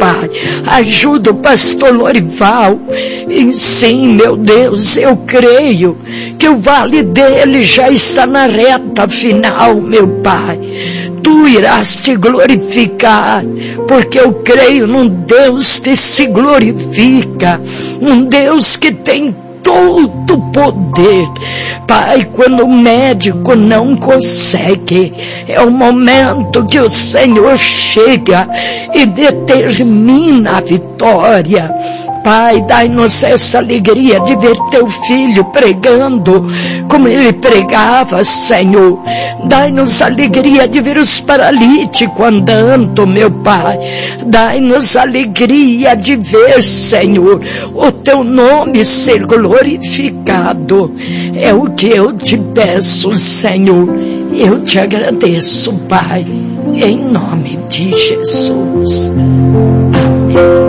Pai. Ajuda o pastor Lorival. E sim, meu Deus, eu creio que o vale dele já está na reta final, meu Pai. Tu irás te glorificar, porque eu creio num Deus que se glorifica, um Deus que tem todo o poder. Pai, quando o médico não consegue, é o momento que o Senhor chega e determina a vitória. Pai, dai-nos essa alegria de ver teu filho pregando como ele pregava, Senhor. Dai-nos a alegria de ver os paralíticos andando, meu Pai. Dai-nos a alegria de ver, Senhor, o teu nome ser glorificado. É o que eu te peço, Senhor. Eu te agradeço, Pai, em nome de Jesus. Amém.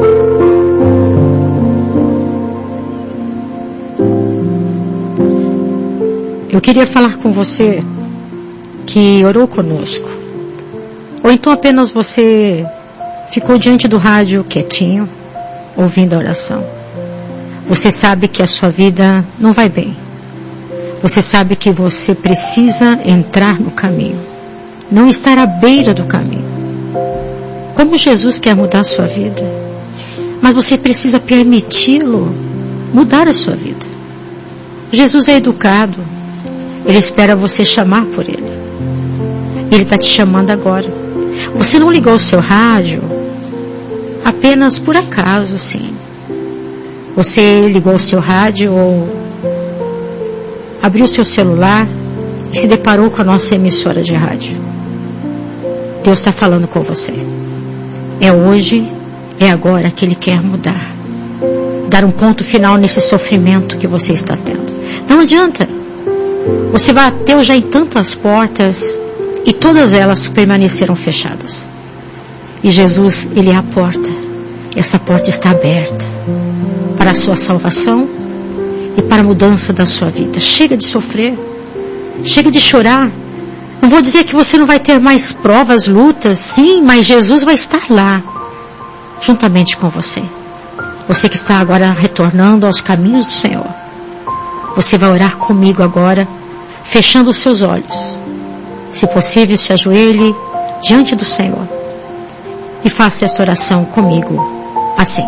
Eu queria falar com você que orou conosco. Ou então apenas você ficou diante do rádio quietinho, ouvindo a oração. Você sabe que a sua vida não vai bem. Você sabe que você precisa entrar no caminho. Não estar à beira do caminho. Como Jesus quer mudar a sua vida. Mas você precisa permiti-lo mudar a sua vida. Jesus é educado. Ele espera você chamar por ele. Ele está te chamando agora. Você não ligou o seu rádio apenas por acaso, sim. Você ligou o seu rádio ou abriu o seu celular e se deparou com a nossa emissora de rádio. Deus está falando com você. É hoje, é agora que Ele quer mudar. Dar um ponto final nesse sofrimento que você está tendo. Não adianta. Você bateu já em tantas portas e todas elas permaneceram fechadas. E Jesus, Ele é a porta. Essa porta está aberta para a sua salvação e para a mudança da sua vida. Chega de sofrer. Chega de chorar. Não vou dizer que você não vai ter mais provas, lutas, sim, mas Jesus vai estar lá, juntamente com você. Você que está agora retornando aos caminhos do Senhor. Você vai orar comigo agora, fechando os seus olhos. Se possível, se ajoelhe diante do Senhor e faça esta oração comigo, assim.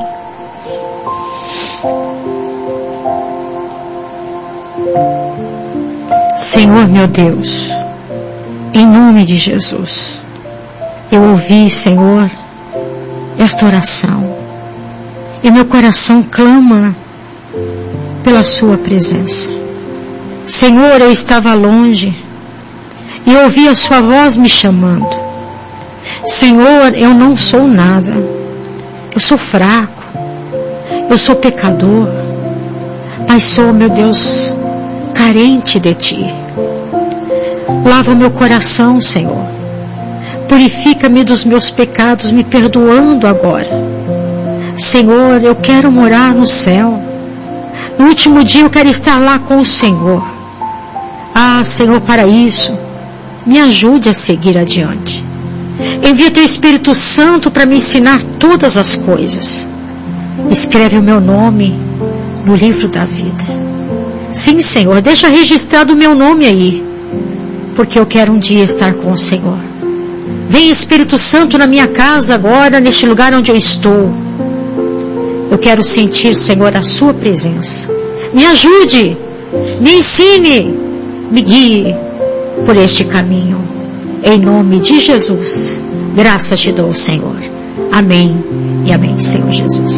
Senhor meu Deus, em nome de Jesus, eu ouvi, Senhor, esta oração e meu coração clama pela sua presença. Senhor, eu estava longe e ouvi a sua voz me chamando. Senhor, eu não sou nada. Eu sou fraco. Eu sou pecador. Mas sou, meu Deus, carente de Ti. Lava meu coração, Senhor. Purifica-me dos meus pecados, me perdoando agora. Senhor, eu quero morar no céu. No último dia eu quero estar lá com o Senhor. Ah, Senhor, para isso, me ajude a seguir adiante. Envia Teu Espírito Santo para me ensinar todas as coisas. Escreve o meu nome no livro da vida. Sim, Senhor, deixa registrado o meu nome aí, porque eu quero um dia estar com o Senhor. Vem Espírito Santo na minha casa agora, neste lugar onde eu estou. Eu quero sentir, Senhor, a Sua presença. Me ajude, me ensine, me guie por este caminho. Em nome de Jesus, graças te dou, Senhor. Amém e amém, Senhor Jesus.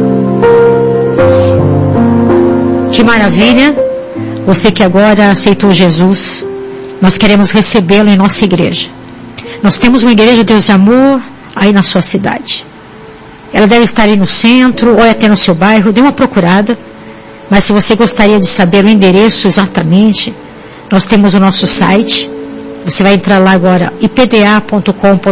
Que maravilha! Você que agora aceitou Jesus, nós queremos recebê-lo em nossa igreja. Nós temos uma igreja Deus de Amor aí na sua cidade. Ela deve estar aí no centro ou até no seu bairro. Dê uma procurada. Mas se você gostaria de saber o endereço exatamente, nós temos o nosso site. Você vai entrar lá agora, ipda.com.br,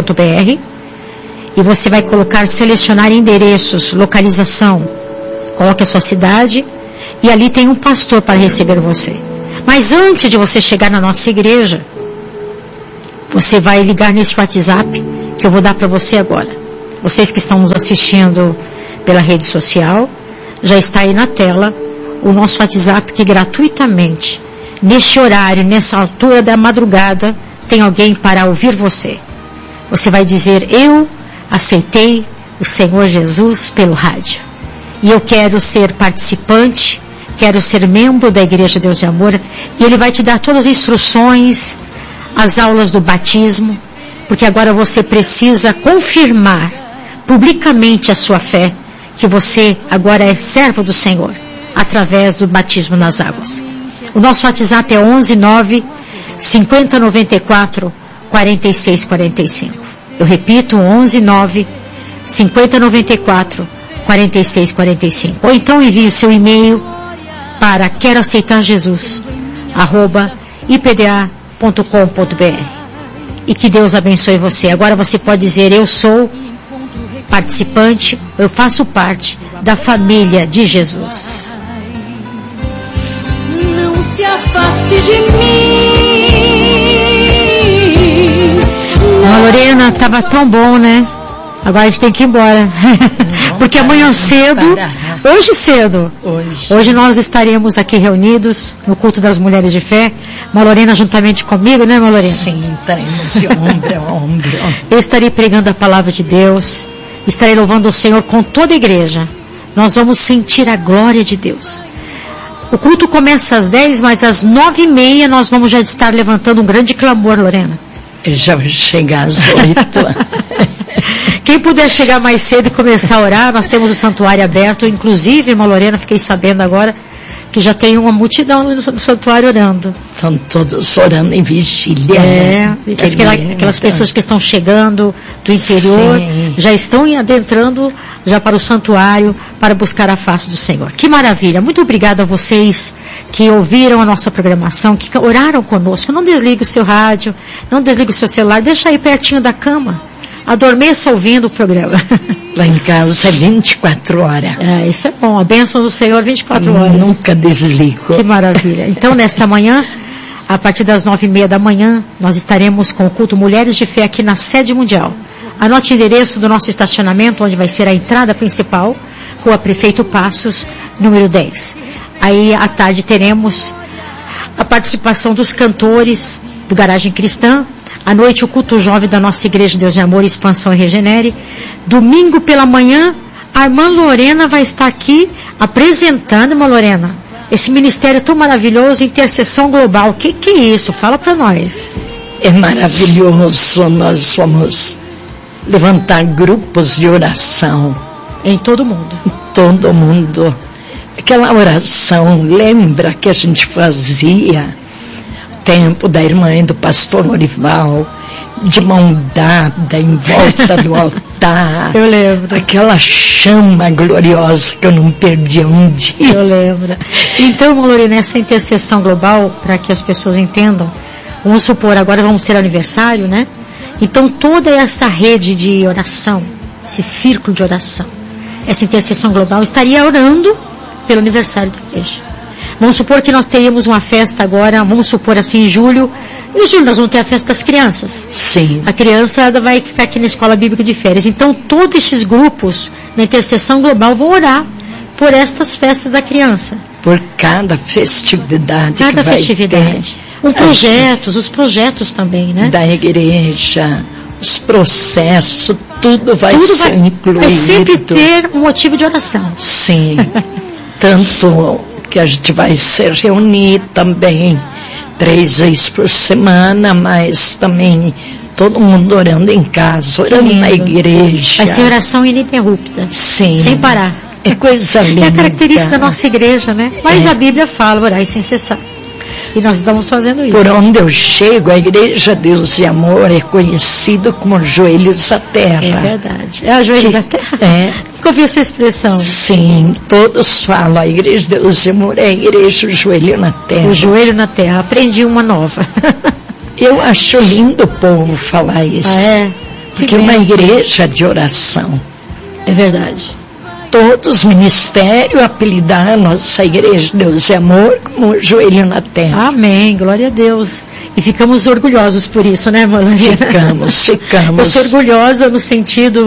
e você vai selecionar endereços, localização. Coloque a sua cidade e ali tem um pastor para receber você. Mas antes de você chegar na nossa igreja, você vai ligar nesse WhatsApp que eu vou dar para você agora. Vocês que estão nos assistindo pela rede social, já está aí na tela o nosso WhatsApp, que gratuitamente, neste horário, nessa altura da madrugada, tem alguém para ouvir você. Você vai dizer: eu aceitei o Senhor Jesus pelo rádio. E eu quero ser participante, quero ser membro da Igreja Deus de Amor. E Ele vai te dar todas as instruções, as aulas do batismo, porque agora você precisa confirmar publicamente a sua fé, que você agora é servo do Senhor, através do batismo nas águas. O nosso WhatsApp é 119 5094 4645. Eu repito, 119 5094 4645. Ou então envie o seu e-mail para queroaceitarjesus@ipda.com.br. E que Deus abençoe você. Agora você pode dizer: eu sou participante, eu faço parte da família de Jesus. Não se afaste de mim. Lorena, estava tão bom, né? Agora a gente tem que ir embora. Porque amanhã cedo, hoje nós estaremos aqui reunidos no culto das mulheres de fé. Lorena juntamente comigo, né, Lorena? Sim, estaremos de ombro a ombro. Eu estarei pregando a palavra de Deus, estarei louvando o Senhor com toda a igreja. Nós vamos sentir a glória de Deus. O culto começa às 10, mas às 9h30 nós vamos já estar levantando um grande clamor, Lorena. Eu já vou chegar às 8. Quem puder chegar mais cedo e começar a orar, nós temos o santuário aberto. Inclusive, irmã Lorena, fiquei sabendo agora que já tem uma multidão no santuário orando. Estão todos orando em vigília. Aquelas pessoas que estão chegando do interior, sim, já estão adentrando já para o santuário para buscar a face do Senhor. Que maravilha! Muito obrigada a vocês que ouviram a nossa programação, que oraram conosco. Não desligue o seu rádio, não desligue o seu celular, deixa aí pertinho da cama. Adormeça ouvindo o programa. Lá em casa é 24 horas. Isso é bom. A bênção do Senhor 24 horas. Nunca desligo. Que maravilha. Então, nesta manhã, a partir das 9h30 da manhã, nós estaremos com o culto Mulheres de Fé aqui na sede mundial. Anote o endereço do nosso estacionamento, onde vai ser a entrada principal, Rua Prefeito Passos, número 10. Aí, à tarde, teremos a participação dos cantores do Garagem Cristã. À noite, o culto jovem da nossa Igreja Deus de Amor, Expansão e Regenere. Domingo pela manhã, a irmã Lorena vai estar aqui apresentando, irmã Lorena, esse ministério tão maravilhoso, Intercessão Global. O que é isso? Fala para nós. É maravilhoso. Nós vamos levantar grupos de oração. Em todo mundo. Em todo mundo. Aquela oração, lembra que a gente fazia tempo da irmã e do pastor Norival, de mão dada em volta do altar. Eu lembro. Aquela chama gloriosa que eu não perdi um dia. Eu lembro. Então, Lorena, essa intercessão global, para que as pessoas entendam, vamos supor, agora vamos ter aniversário, né? Então, toda essa rede de oração, esse círculo de oração, essa intercessão global estaria orando pelo aniversário da igreja. Vamos supor que nós teríamos uma festa agora, vamos supor assim, em julho. Em julho nós vamos ter a festa das crianças. Sim. A criança vai ficar aqui na escola bíblica de férias. Então, todos esses grupos na intercessão global vão orar por estas festas da criança. Por cada festividade. Cada que vai festividade. ter. Os projetos também, né? Da igreja, os processos, tudo vai ser incluído. Vai sempre ter um motivo de oração. Sim. Tanto que a gente vai se reunir também 3 vezes por semana, mas também todo mundo orando em casa, orando na igreja. Vai ser oração ininterrupta. Sim. Sem parar. É coisa linda. É a característica da nossa igreja, né? Mas a Bíblia fala orar sem cessar. E nós estamos fazendo isso. Por onde eu chego, a Igreja Deus de Amor é conhecida como joelhos da terra. É verdade. É a joelho da terra? É. Nunca ouvi essa expressão. Sim, todos falam, a Igreja Deus de Amor é a igreja, o joelho na terra. O joelho na terra. Aprendi uma nova. Eu acho lindo o povo falar isso. Porque é uma igreja de oração. É verdade. Todos os ministérios apelidaram a nossa Igreja Deus de Amor como joelho na terra. Amém, glória a Deus. E ficamos orgulhosos por isso, né, Lorena? Ficamos. Eu sou orgulhosa no sentido,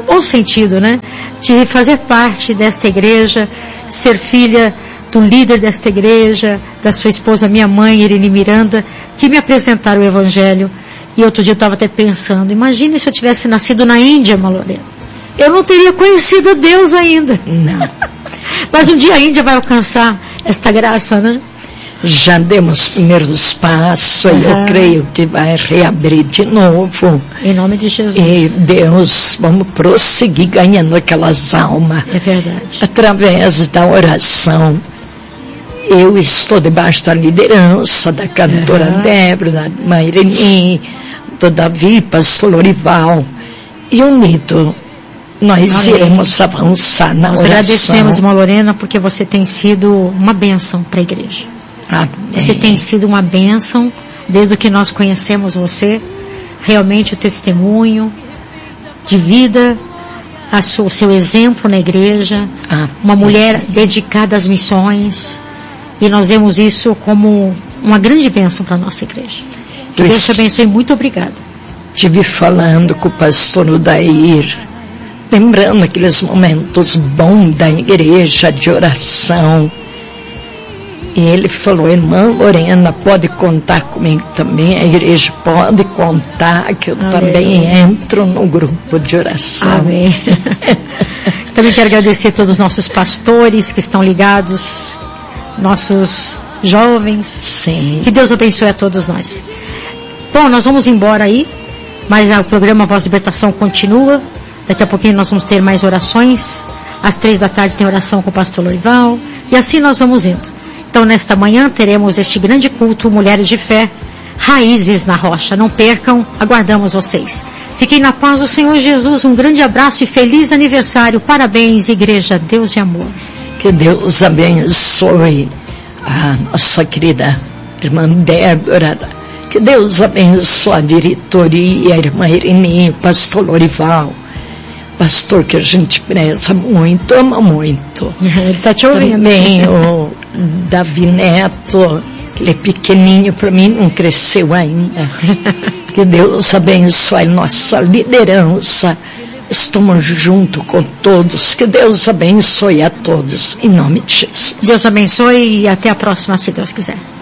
bom sentido, né? De fazer parte desta igreja, ser filha do líder desta igreja, da sua esposa, minha mãe, Irene Miranda, que me apresentaram o Evangelho. E outro dia eu estava até pensando, imagine se eu tivesse nascido na Índia, Malorena. Eu não teria conhecido Deus ainda. Não. Mas um dia a Índia vai alcançar esta graça, né? Já demos primeiros passos, e eu creio que vai reabrir de novo. Em nome de Jesus. E Deus, vamos prosseguir ganhando aquelas almas. É verdade. Através da oração. Eu estou debaixo da liderança da cantora Débora, da Maireni, do Davi, pastor Lorival. E unido, nós iremos avançar na oração. Nós agradecemos, irmã Lorena, porque você tem sido uma bênção para a igreja. Amém. Você tem sido uma bênção desde que nós conhecemos você. Realmente o testemunho de vida, o seu exemplo na igreja, uma mulher dedicada às missões. E nós vemos isso como uma grande bênção para a nossa igreja. Que Deus te abençoe. Muito obrigada. Estive falando com o pastor Odair, lembrando aqueles momentos bons da igreja, de oração. E ele falou, irmã Lorena, pode contar comigo também, a igreja pode contar, que eu também entro no grupo de oração. Amém. Também quero agradecer a todos os nossos pastores que estão ligados, nossos jovens. Sim. Que Deus abençoe a todos nós. Bom, nós vamos embora aí, mas o programa Voz de Libertação continua. Daqui a pouquinho nós vamos ter mais orações. Às 15h tem oração com o pastor Lorival. E assim nós vamos indo. Então, nesta manhã, teremos este grande culto, Mulheres de Fé, Raízes na Rocha. Não percam, aguardamos vocês. Fiquem na paz do Senhor Jesus. Um grande abraço e feliz aniversário. Parabéns, Igreja Deus de Amor. Que Deus abençoe a nossa querida irmã Débora. Que Deus abençoe a diretoria, a irmã Irene, o pastor Lorival. Pastor que a gente preza muito, ama muito. Ele está te ouvindo. Também o Davi Neto, ele é pequenininho, para mim não cresceu ainda. Que Deus abençoe nossa liderança. Estamos junto com todos. Que Deus abençoe a todos. Em nome de Jesus. Deus abençoe e até a próxima, se Deus quiser.